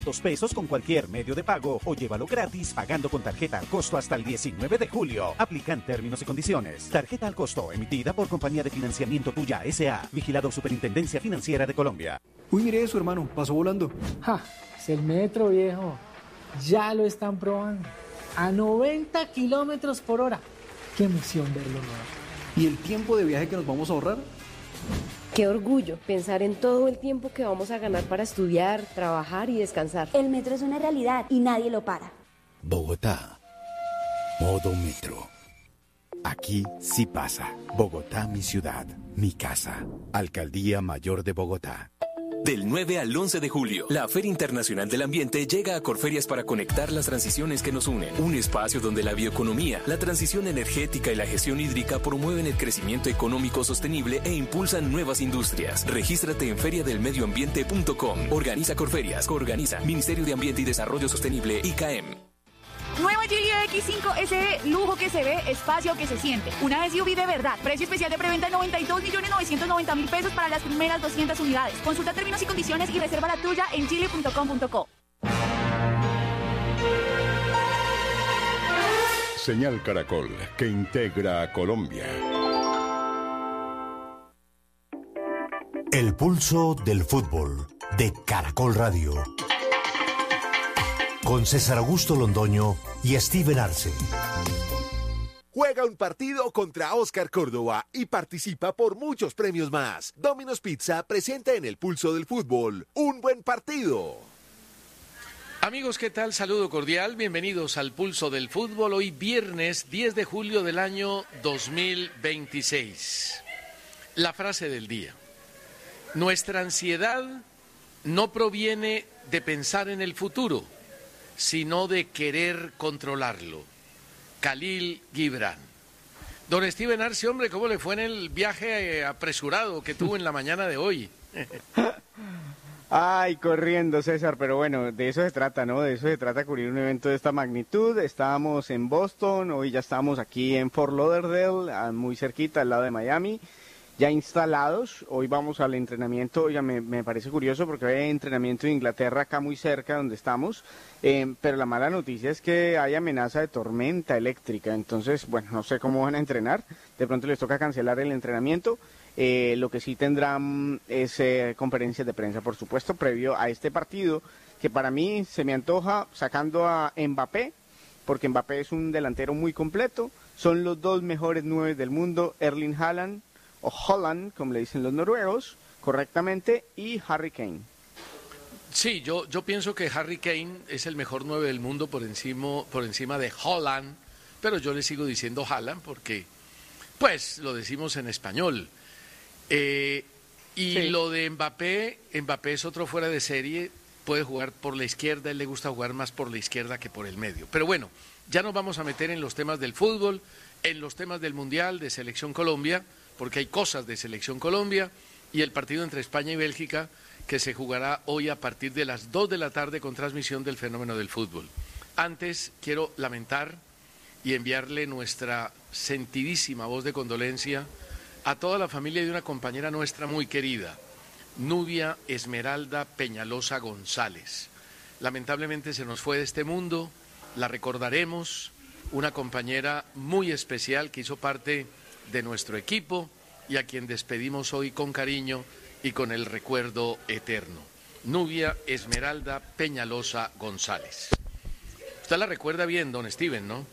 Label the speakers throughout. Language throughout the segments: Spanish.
Speaker 1: pesos con cualquier medio de pago o llévalo gratis pagando con tarjeta al costo hasta el 19 de julio. Aplican términos y condiciones. Tarjeta al costo emitida por Compañía de Financiamiento Tuya S.A. Vigilado Superintendencia Financiera de Colombia.
Speaker 2: Uy, mire eso, hermano. Pasó volando.
Speaker 3: ¡Ja! Es el metro, viejo. Ya lo están probando. A 90 kilómetros por hora. ¡Qué emoción verlo nuevo!
Speaker 2: ¿Y el tiempo de viaje que nos vamos a ahorrar?
Speaker 4: Qué orgullo pensar en todo el tiempo que vamos a ganar para estudiar, trabajar y descansar.
Speaker 5: El metro es una realidad y nadie lo para.
Speaker 6: Bogotá. Modo metro. Aquí sí pasa. Bogotá, mi ciudad, mi casa. Alcaldía Mayor de Bogotá.
Speaker 7: Del 9 al 11 de julio, la Feria Internacional del Ambiente llega a Corferias para conectar las transiciones que nos unen. Un espacio donde la bioeconomía, la transición energética y la gestión hídrica promueven el crecimiento económico sostenible e impulsan nuevas industrias. Regístrate en feriadelmedioambiente.com. Organiza Corferias. Coorganiza Ministerio de Ambiente y Desarrollo Sostenible, ICAEM.
Speaker 8: Nueva Geely X5 SE, lujo que se ve, espacio que se siente. Una SUV de verdad. Precio especial de preventa de 92.990.000 pesos para las primeras 200 unidades. Consulta términos y condiciones y reserva la tuya en geely.com.co.
Speaker 9: Señal Caracol, que integra a Colombia.
Speaker 10: El pulso del fútbol de Caracol Radio. Con César Augusto Londoño y Steven Arce.
Speaker 11: Juega un partido contra Oscar Córdoba y participa por muchos premios más. Domino's Pizza presenta en el pulso del fútbol un buen partido.
Speaker 12: Amigos, ¿qué tal? Saludo cordial. Bienvenidos al pulso del fútbol. Hoy viernes 10 de julio del año 2026. La frase del día. Nuestra ansiedad no proviene de pensar en el futuro, sino de querer controlarlo. Khalil Gibran. Don Steven Arce, hombre, ¿cómo le fue en el viaje apresurado que tuvo en la mañana de hoy?
Speaker 13: Ay, corriendo, César, pero bueno, de eso se trata, ¿no? De eso se trata, cubrir un evento de esta magnitud. Estábamos en Boston, hoy ya estamos aquí en Fort Lauderdale, muy cerquita, al lado de Miami, ya instalados. Hoy vamos al entrenamiento. Oiga, me parece curioso porque hay entrenamiento de Inglaterra acá muy cerca donde estamos, pero la mala noticia es que hay amenaza de tormenta eléctrica, entonces, bueno, no sé cómo van a entrenar, de pronto les toca cancelar el entrenamiento. Lo que sí tendrán es conferencias de prensa, por supuesto, previo a este partido, que para mí se me antoja sacando a Mbappé, porque Mbappé es un delantero muy completo, son los dos mejores 9 del mundo, Erling Haaland, o Holland, como le dicen los noruegos, correctamente, y Harry Kane.
Speaker 12: Sí, yo pienso que Harry Kane es el mejor 9 del mundo por encima de Holland, pero yo le sigo diciendo Haaland porque, pues, lo decimos en español. Sí. Lo de Mbappé es otro fuera de serie, puede jugar por la izquierda, a él le gusta jugar más por la izquierda que por el medio. Pero bueno, ya nos vamos a meter en los temas del fútbol, en los temas del Mundial, de Selección Colombia, porque hay cosas de Selección Colombia, y el partido entre España y Bélgica, que se jugará hoy a partir de las 2 de la tarde con transmisión del Fenómeno del Fútbol. Antes quiero lamentar y enviarle nuestra sentidísima voz de condolencia a toda la familia de una compañera nuestra muy querida, Nubia Esmeralda Peñalosa González. Lamentablemente se nos fue de este mundo, la recordaremos, una compañera muy especial que hizo parte de nuestro equipo y a quien despedimos hoy con cariño y con el recuerdo eterno. Nubia Esmeralda Peñalosa González. Usted la recuerda bien, don Steven, ¿no?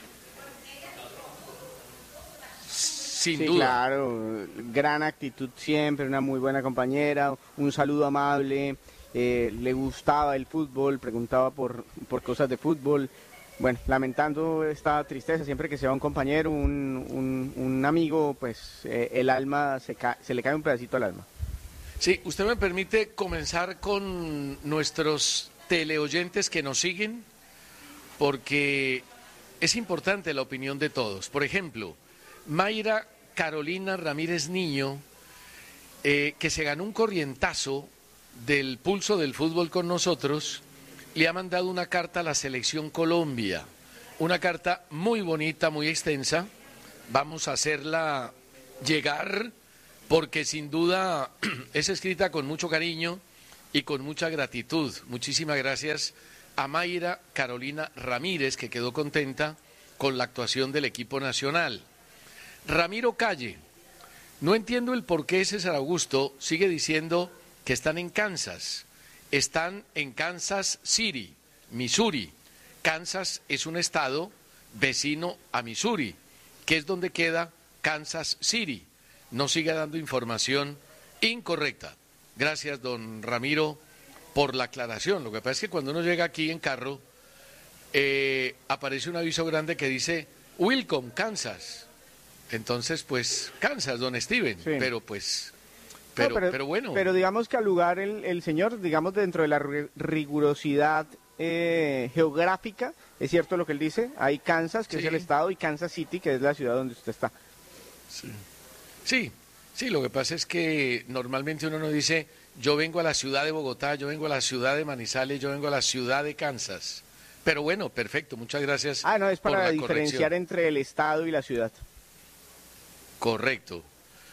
Speaker 12: Sin duda.
Speaker 13: Claro, gran actitud siempre, una muy buena compañera, un saludo amable, le gustaba el fútbol, preguntaba por cosas de fútbol. Bueno, lamentando esta tristeza, siempre que se va un compañero, un amigo, pues el alma se le cae un pedacito al alma.
Speaker 12: Sí, usted me permite comenzar con nuestros teleoyentes que nos siguen, porque es importante la opinión de todos. Por ejemplo, Mayra Carolina Ramírez Niño, que se ganó un corrientazo del pulso del fútbol con nosotros, le ha mandado una carta a la Selección Colombia, una carta muy bonita, muy extensa. Vamos a hacerla llegar porque sin duda es escrita con mucho cariño y con mucha gratitud. Muchísimas gracias a Mayra Carolina Ramírez, que quedó contenta con la actuación del equipo nacional. Ramiro Calle, no entiendo el por qué César Augusto sigue diciendo que están en Kansas. Están en Kansas City, Missouri. Kansas es un estado vecino a Missouri, que es donde queda Kansas City. No siga dando información incorrecta. Gracias, don Ramiro, por la aclaración. Lo que pasa es que cuando uno llega aquí en carro, aparece un aviso grande que dice Welcome, Kansas. Entonces, pues, Kansas, don Steven. Sí. Pero bueno.
Speaker 13: Pero digamos que al lugar el señor, digamos, dentro de la rigurosidad geográfica, es cierto lo que él dice, hay Kansas, que es el estado, y Kansas City, que es la ciudad donde usted está.
Speaker 12: Sí, lo que pasa es que normalmente uno no dice, yo vengo a la ciudad de Bogotá, yo vengo a la ciudad de Manizales, yo vengo a la ciudad de Kansas. Pero bueno, perfecto, muchas gracias.
Speaker 13: No, es para diferenciar entre el estado y la ciudad.
Speaker 12: Correcto.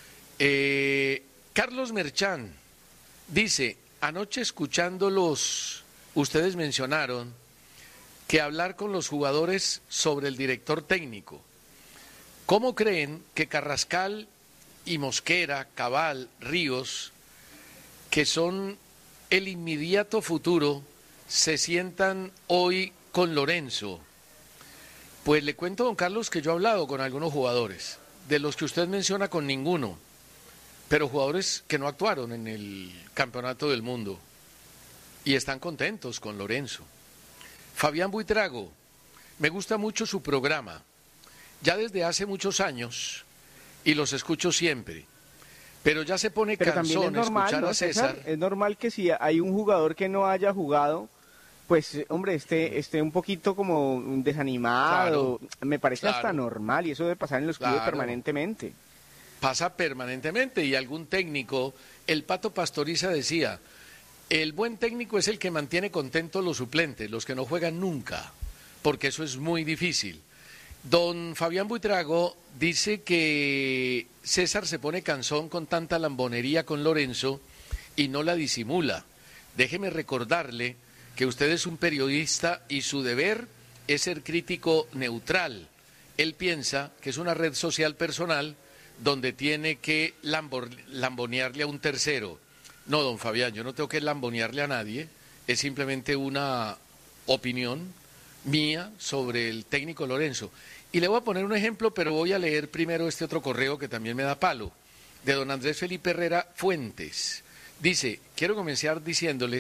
Speaker 12: Carlos Merchán dice, anoche escuchándolos, ustedes mencionaron que hablar con los jugadores sobre el director técnico. ¿Cómo creen que Carrascal y Mosquera, Cabal, Ríos, que son el inmediato futuro, se sientan hoy con Lorenzo? Pues le cuento, don Carlos, que yo he hablado con algunos jugadores, de los que usted menciona con ninguno, pero jugadores que no actuaron en el Campeonato del Mundo y están contentos con Lorenzo. Fabián Buitrago, me gusta mucho su programa, ya desde hace muchos años, y los escucho siempre, pero ya se pone cansón escuchar a César.
Speaker 13: Es normal que si hay un jugador que no haya jugado, pues hombre, esté un poquito como desanimado, me parece hasta normal, y eso debe pasar en los clubes permanentemente.
Speaker 12: Pasa permanentemente, y algún técnico, el Pato Pastoriza decía, el buen técnico es el que mantiene contentos los suplentes, los que no juegan nunca, porque eso es muy difícil. Don Fabián Buitrago dice que César se pone cansón con tanta lambonería con Lorenzo y no la disimula. Déjeme recordarle que usted es un periodista y su deber es ser crítico neutral. Él piensa que es una red social personal donde tiene que lambonearle a un tercero. No, don Fabián, yo no tengo que lambonearle a nadie, es simplemente una opinión mía sobre el técnico Lorenzo. Y le voy a poner un ejemplo, pero voy a leer primero este otro correo que también me da palo, de don Andrés Felipe Herrera Fuentes. Dice, quiero comenzar diciéndole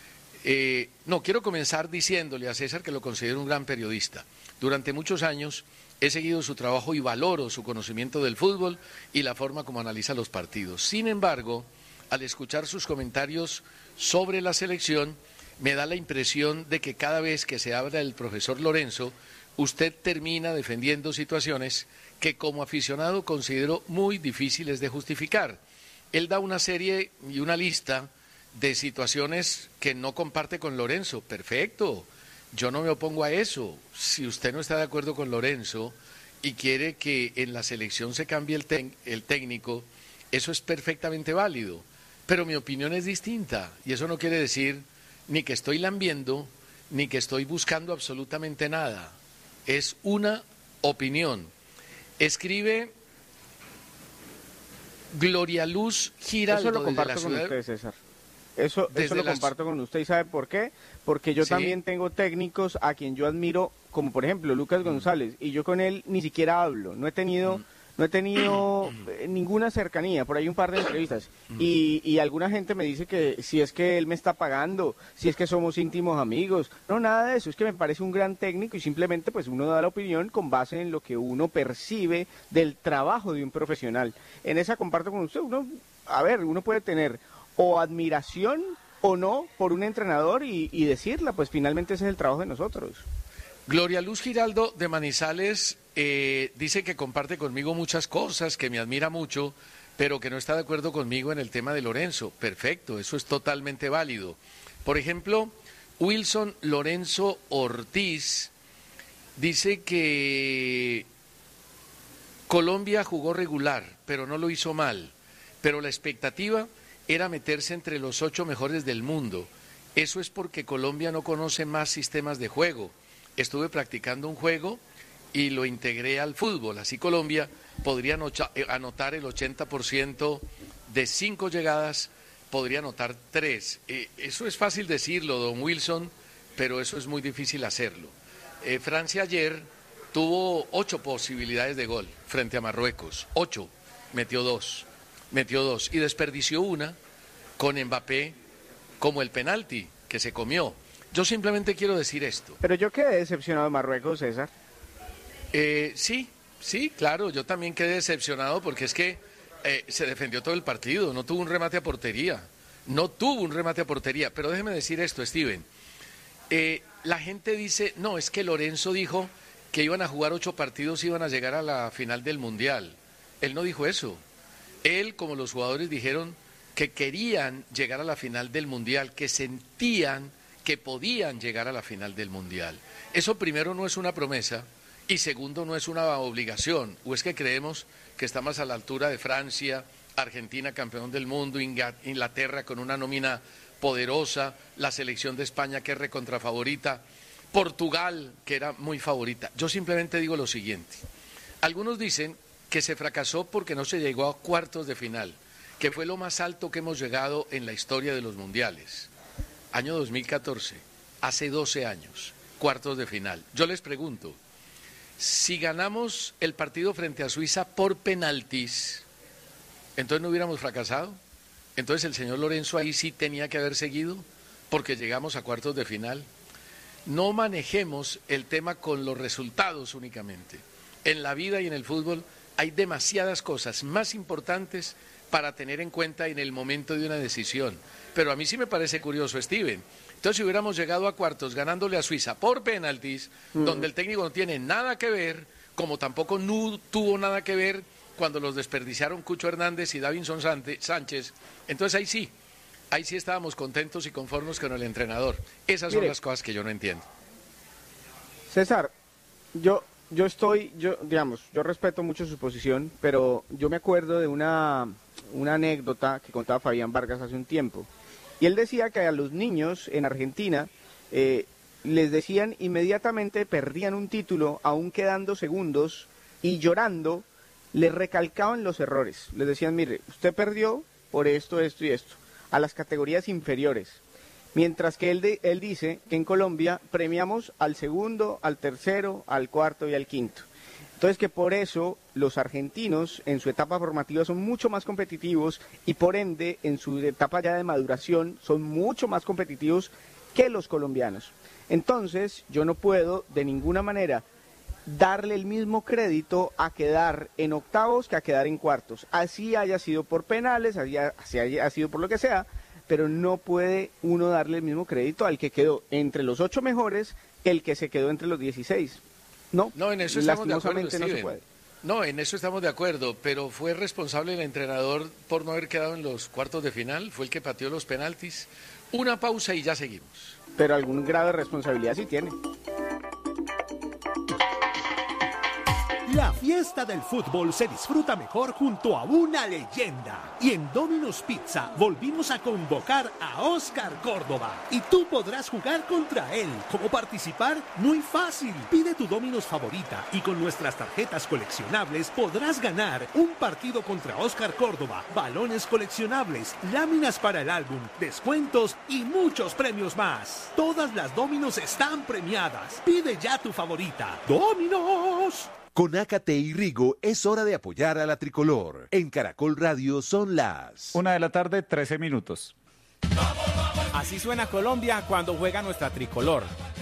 Speaker 12: a César que lo considero un gran periodista. Durante muchos años he seguido su trabajo y valoro su conocimiento del fútbol y la forma como analiza los partidos. Sin embargo, al escuchar sus comentarios sobre la selección, me da la impresión de que cada vez que se habla del profesor Lorenzo, usted termina defendiendo situaciones que como aficionado considero muy difíciles de justificar. Él da una serie y una lista de situaciones que no comparte con Lorenzo. Perfecto, yo no me opongo a eso. Si usted no está de acuerdo con Lorenzo y quiere que en la selección se cambie el técnico, eso es perfectamente válido. Pero mi opinión es distinta y eso no quiere decir ni que estoy lambiendo ni que estoy buscando absolutamente nada. Es una opinión. Escribe Gloria Luz Giraldo.
Speaker 13: Eso lo comparto con usted, César. Eso lo comparto con usted. ¿Y sabe por qué? Porque yo también tengo técnicos a quien yo admiro, como por ejemplo Lucas González, y yo con él ni siquiera hablo. No he tenido ninguna cercanía, por ahí un par de entrevistas. Y alguna gente me dice que si es que él me está pagando, si es que somos íntimos amigos. No, nada de eso, es que me parece un gran técnico y simplemente pues uno da la opinión con base en lo que uno percibe del trabajo de un profesional. En esa comparto con usted, uno puede tener o admiración o no por un entrenador y decirla, pues finalmente ese es el trabajo de nosotros.
Speaker 12: Gloria Luz Giraldo de Manizales dice que comparte conmigo muchas cosas, que me admira mucho, pero que no está de acuerdo conmigo en el tema de Lorenzo. Perfecto, eso es totalmente válido. Por ejemplo, Wilson Lorenzo Ortiz dice que Colombia jugó regular, pero no lo hizo mal. Pero la expectativa era meterse entre los 8 mejores del mundo. Eso es porque Colombia no conoce más sistemas de juego. Estuve practicando un juego y lo integré al fútbol. Así Colombia podría anotar el 80% de 5 llegadas, podría anotar 3. Eso es fácil decirlo, don Wilson, pero eso es muy difícil hacerlo. Francia ayer tuvo 8 posibilidades de gol frente a Marruecos. 8, metió 2 y desperdició una con Mbappé como el penalti que se comió. Yo simplemente quiero decir esto.
Speaker 13: Pero yo quedé decepcionado de Marruecos, César.
Speaker 12: Sí, claro, yo también quedé decepcionado porque es que se defendió todo el partido, no tuvo un remate a portería, pero déjeme decir esto, Steven, la gente dice, no, es que Lorenzo dijo que iban a jugar 8 partidos y iban a llegar a la final del Mundial. Él no dijo eso, él como los jugadores dijeron que querían llegar a la final del Mundial, que sentían que podían llegar a la final del Mundial. Eso primero no es una promesa y segundo no es una obligación, o es que creemos que está más a la altura de Francia, Argentina campeón del mundo, Inglaterra con una nómina poderosa, la selección de España que es recontrafavorita, Portugal que era muy favorita. Yo simplemente digo lo siguiente, algunos dicen que se fracasó porque no se llegó a cuartos de final, que fue lo más alto que hemos llegado en la historia de los mundiales. Año 2014, hace 12 años, cuartos de final. Yo les pregunto, si ganamos el partido frente a Suiza por penaltis, ¿entonces no hubiéramos fracasado? Entonces el señor Lorenzo ahí sí tenía que haber seguido porque llegamos a cuartos de final. No manejemos el tema con los resultados únicamente. En la vida y en el fútbol hay demasiadas cosas más importantes para tener en cuenta en el momento de una decisión. Pero a mí sí me parece curioso, Steven. Entonces, si hubiéramos llegado a cuartos ganándole a Suiza por penaltis, donde el técnico no tiene nada que ver, como tampoco no tuvo nada que ver cuando los desperdiciaron Cucho Hernández y Davinson Sánchez, entonces ahí sí estábamos contentos y conformes con el entrenador. Esas son las cosas que yo no entiendo.
Speaker 13: César, yo respeto mucho su posición, pero yo me acuerdo de una anécdota que contaba Fabián Vargas hace un tiempo. Y él decía que a los niños en Argentina les decían inmediatamente perdían un título, aún quedando segundos, y llorando les recalcaban los errores. Les decían, mire, usted perdió por esto, esto y esto, a las categorías inferiores. Mientras que él dice que en Colombia premiamos al segundo, al tercero, al cuarto y al quinto. Entonces que por eso los argentinos en su etapa formativa son mucho más competitivos y por ende en su etapa ya de maduración son mucho más competitivos que los colombianos. Entonces yo no puedo de ninguna manera darle el mismo crédito a quedar en octavos que a quedar en cuartos. Así haya sido por penales, así haya sido por lo que sea, pero no puede uno darle el mismo crédito al que quedó entre los 8 mejores que el que se quedó entre los 16. No,
Speaker 12: en eso estamos de acuerdo,
Speaker 13: no se puede.
Speaker 12: No, en eso estamos de acuerdo, pero fue responsable el entrenador por no haber quedado en los cuartos de final, fue el que pateó los penaltis. Una pausa y ya seguimos.
Speaker 13: Pero algún grado de responsabilidad sí tiene.
Speaker 14: La fiesta del fútbol se disfruta mejor junto a una leyenda. Y en Domino's Pizza volvimos a convocar a Oscar Córdoba. Y tú podrás jugar contra él. ¿Cómo participar? Muy fácil. Pide tu Domino's favorita y con nuestras tarjetas coleccionables podrás ganar un partido contra Oscar Córdoba, balones coleccionables, láminas para el álbum, descuentos y muchos premios más. Todas las Domino's están premiadas. Pide ya tu favorita. ¡Domino's!
Speaker 11: Con Ácate y Rigo es hora de apoyar a la tricolor. En Caracol Radio son las
Speaker 15: 1:13 p.m.
Speaker 16: Así suena Colombia cuando juega nuestra tricolor.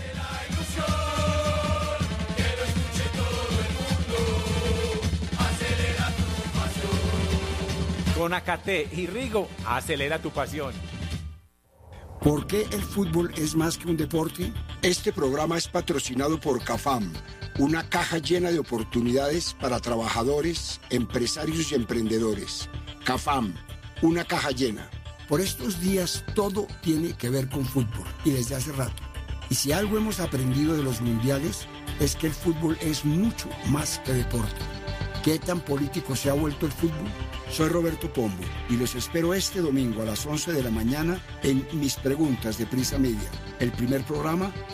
Speaker 16: Con Ácate y Rigo, acelera tu pasión.
Speaker 17: ¿Por qué el fútbol es más que un deporte? Este programa es patrocinado por CAFAM, una caja llena de oportunidades para trabajadores, empresarios y emprendedores. CAFAM, una caja llena. Por estos días todo tiene que ver con fútbol y desde hace rato. Y si algo hemos aprendido de los mundiales es que el fútbol es mucho más que deporte. ¿Qué tan político se ha vuelto el fútbol? Soy Roberto Pombo y los espero este domingo a las 11 de la mañana en Mis Preguntas de Prisa Media, el primer programa